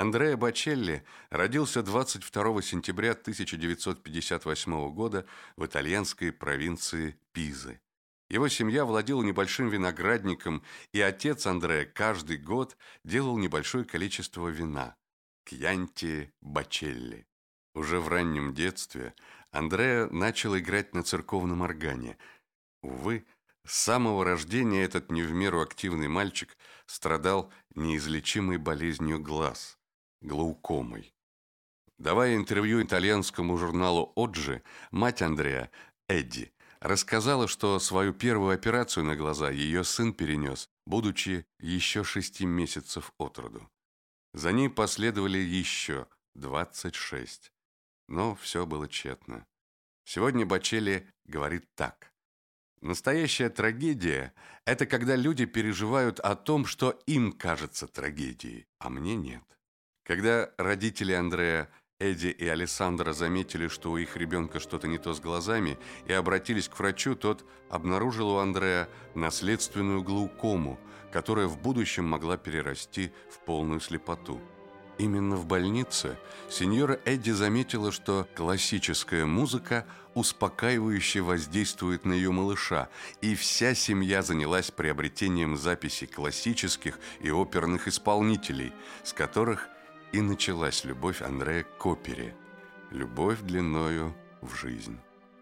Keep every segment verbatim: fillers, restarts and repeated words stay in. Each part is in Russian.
Андреа Бочелли родился двадцать второго сентября тысяча девятьсот пятьдесят восьмого года в итальянской провинции Пизы. Его семья владела небольшим виноградником, и отец Андреа каждый год делал небольшое количество вина – Кьянти Бочелли. Уже в раннем детстве Андреа начал играть на церковном органе. Увы, с самого рождения этот не в меру активный мальчик страдал неизлечимой болезнью глаз – глаукомой. Давая интервью итальянскому журналу «Оджи», мать Андреа, Эдди, рассказала, что свою первую операцию на глаза ее сын перенес, будучи еще шести месяцев от роду. За ней последовали еще двадцать шесть. Но все было тщетно. Сегодня Бочелли говорит так. Настоящая трагедия – это когда люди переживают о том, что им кажется трагедией, а мне нет. Когда родители Андреа, Эдди и Алессандро заметили, что у их ребенка что-то не то с глазами, и обратились к врачу, тот обнаружил у Андреа наследственную глаукому, которая в будущем могла перерасти в полную слепоту. Именно в больнице сеньора Эдди заметила, что классическая музыка успокаивающе воздействует на ее малыша, и вся семья занялась приобретением записей классических и оперных исполнителей, с которых и началась любовь Андреа к опере, любовь длиною в жизнь.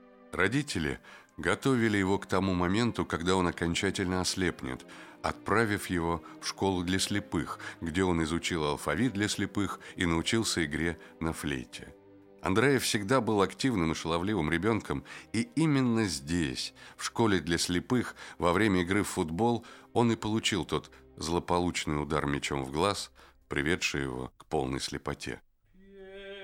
Родители готовили его к тому моменту, когда он окончательно ослепнет, отправив его в школу для слепых, где он изучил алфавит для слепых и научился игре на флейте. Андреа всегда был активным и шаловливым ребенком, и именно здесь, в школе для слепых, во время игры в футбол, он и получил тот злополучный удар мячом в глаз, приведший его к полной слепоте.